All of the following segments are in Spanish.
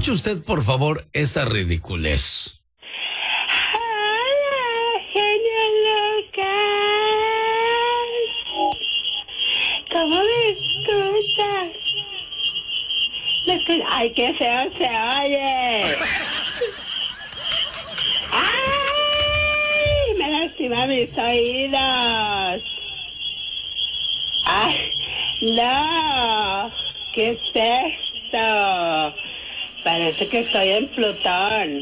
Escuche usted, por favor, esta ridiculez. Hola, genio Lucas. ¿Cómo me escuchas? Ay, qué feo se oye. ¡Ay! Me lastima mis oídos. ¡Ay! ¡No! ¿Qué es esto? Parece que estoy en Plutón.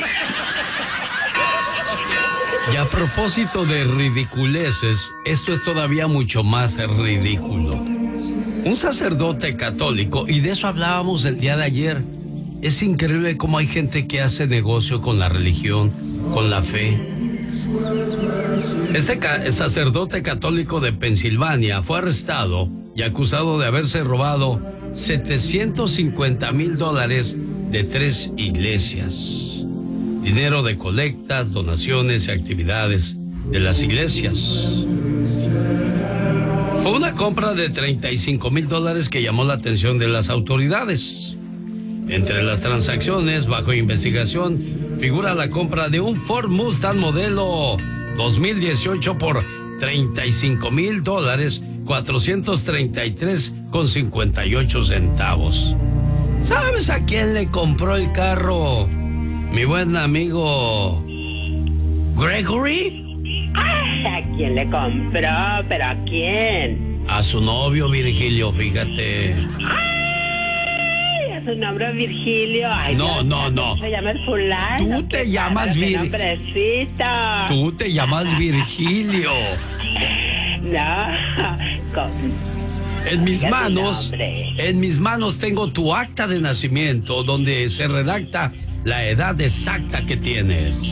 Y a propósito de ridiculeces, esto es todavía mucho más ridículo. Un sacerdote católico, y de eso hablábamos el día de ayer. Es increíble cómo hay gente que hace negocio con la religión, con la fe. Este sacerdote católico de Pensilvania fue arrestado y acusado de haberse robado $750,000 de 3 iglesias. Dinero de colectas, donaciones y actividades de las iglesias. Fue una compra de $35,000 que llamó la atención de las autoridades. Entre las transacciones bajo investigación figura la compra de un Ford Mustang modelo 2018 por $35,000, 433,58 centavos. ¿Sabes a quién le compró el carro? Mi buen amigo Gregory. ¿A quién le compró? ¿Pero a quién? A su novio Virgilio, fíjate. ¡Ay! A su nombre Virgilio. Ay, no. Se llama el fulano. Tú te llamas Virgilio. Tú te llamas Virgilio. No. En mis manos tengo tu acta de nacimiento donde se redacta la edad exacta que tienes.